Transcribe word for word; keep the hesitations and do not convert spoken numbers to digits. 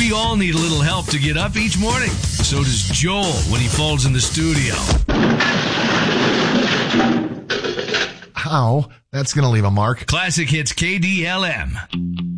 We all need a little help to get up each morning. So does Joel when he falls in the studio. Ow, that's going to leave a mark. Classic Hits K D L M.